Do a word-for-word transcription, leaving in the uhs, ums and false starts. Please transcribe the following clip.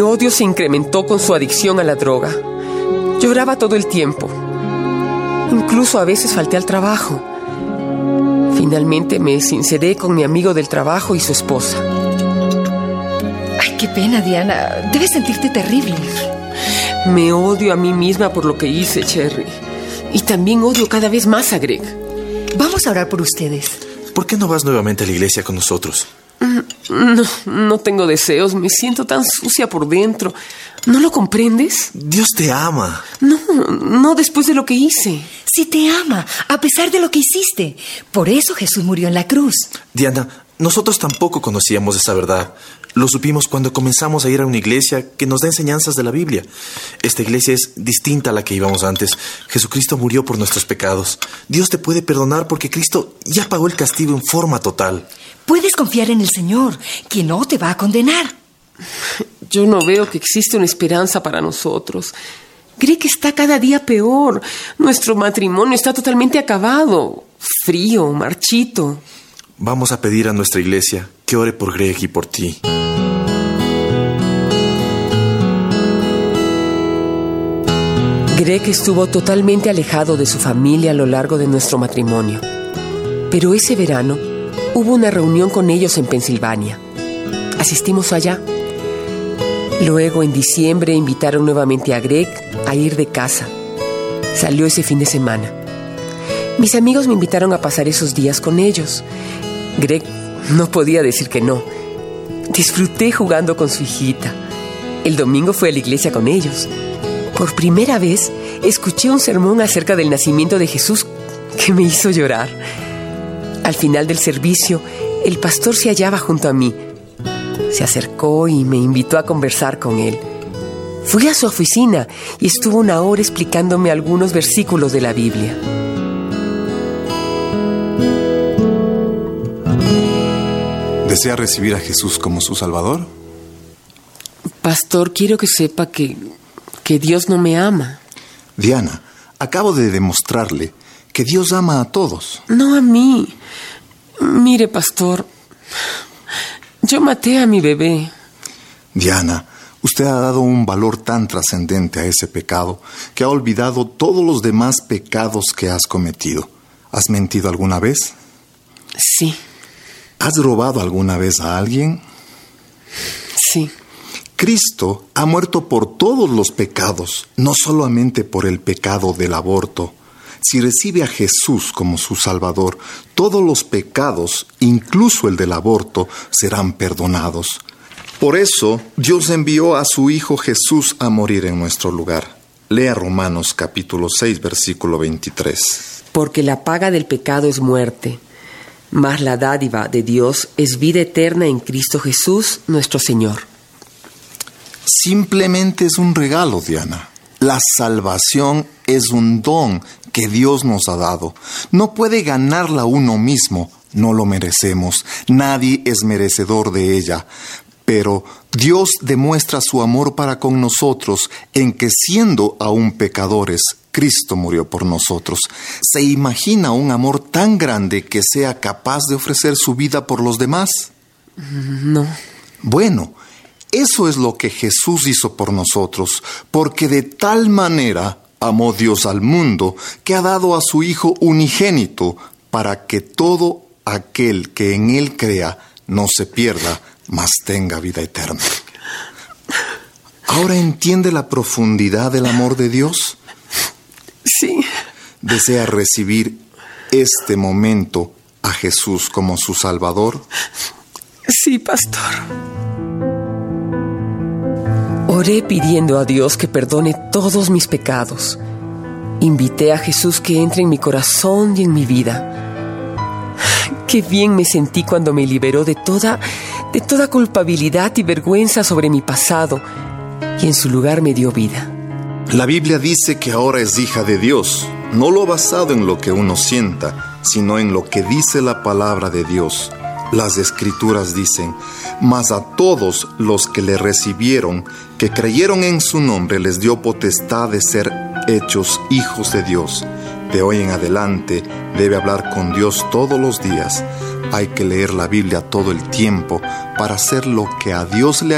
odio se incrementó con su adicción a la droga. Lloraba todo el tiempo. Incluso a veces falté al trabajo. Finalmente me sinceré con mi amigo del trabajo y su esposa. Ay, qué pena, Diana. Debes sentirte terrible. Me odio a mí misma por lo que hice, Cherry. Y también odio cada vez más a Greg. Vamos a orar por ustedes. ¿Por qué no vas nuevamente a la iglesia con nosotros? No, no tengo deseos. Me siento tan sucia por dentro. ¿No lo comprendes? Dios te ama. No, no después de lo que hice. Sí te ama, a pesar de lo que hiciste. Por eso Jesús murió en la cruz. Diana, nosotros tampoco conocíamos esa verdad. Lo supimos cuando comenzamos a ir a una iglesia que nos da enseñanzas de la Biblia. Esta iglesia es distinta a la que íbamos antes. Jesucristo murió por nuestros pecados. Dios te puede perdonar porque Cristo ya pagó el castigo en forma total. Puedes confiar en el Señor, que no te va a condenar. Yo no veo que existe una esperanza para nosotros. Greg está cada día peor. Nuestro matrimonio está totalmente acabado. Frío, marchito. Vamos a pedir a nuestra iglesia que ore por Greg y por ti. Greg estuvo totalmente alejado de su familia a lo largo de nuestro matrimonio. Pero ese verano hubo una reunión con ellos en Pensilvania. Asistimos allá. Luego, en diciembre, invitaron nuevamente a Greg a ir de casa. Salió ese fin de semana. Mis amigos me invitaron a pasar esos días con ellos. Greg no podía decir que no. Disfruté jugando con su hijita. El domingo fui a la iglesia con ellos. Por primera vez, escuché un sermón acerca del nacimiento de Jesús que me hizo llorar. Al final del servicio, el pastor se hallaba junto a mí. Se acercó y me invitó a conversar con él. Fui a su oficina y estuvo una hora explicándome algunos versículos de la Biblia. ¿Desea recibir a Jesús como su Salvador? Pastor, quiero que sepa que, que Dios no me ama. Diana, acabo de demostrarle que Dios ama a todos. No a mí. Mire, pastor, yo maté a mi bebé. Diana, usted ha dado un valor tan trascendente a ese pecado que ha olvidado todos los demás pecados que has cometido. ¿Has mentido alguna vez? Sí. ¿Has robado alguna vez a alguien? Sí. Cristo ha muerto por todos los pecados, no solamente por el pecado del aborto. Si recibe a Jesús como su Salvador, todos los pecados, incluso el del aborto, serán perdonados. Por eso, Dios envió a su Hijo Jesús a morir en nuestro lugar. Lea Romanos capítulo seis, versículo veintitrés. Porque la paga del pecado es muerte, mas la dádiva de Dios es vida eterna en Cristo Jesús, nuestro Señor. Simplemente es un regalo, Diana. La salvación es un don que Dios nos ha dado. No puede ganarla uno mismo, no lo merecemos. Nadie es merecedor de ella. Pero Dios demuestra su amor para con nosotros en que, siendo aún pecadores, Cristo murió por nosotros. ¿Se imagina un amor tan grande que sea capaz de ofrecer su vida por los demás? No. Bueno, eso es lo que Jesús hizo por nosotros, porque de tal manera amó Dios al mundo que ha dado a su Hijo unigénito para que todo aquel que en Él crea no se pierda, mas tenga vida eterna. ¿Ahora entiende la profundidad del amor de Dios? Sí. ¿Desea recibir este momento a Jesús como su Salvador? Sí, pastor. Oré pidiendo a Dios que perdone todos mis pecados. Invité a Jesús que entre en mi corazón y en mi vida. Qué bien me sentí cuando me liberó de toda, de toda culpabilidad y vergüenza sobre mi pasado y en su lugar me dio vida. La Biblia dice que ahora es hija de Dios, no lo basado en lo que uno sienta, sino en lo que dice la palabra de Dios. Las Escrituras dicen: mas a todos los que le recibieron, que creyeron en su nombre, les dio potestad de ser hechos hijos de Dios. De hoy en adelante debe hablar con Dios todos los días. Hay que leer la Biblia todo el tiempo para hacer lo que a Dios le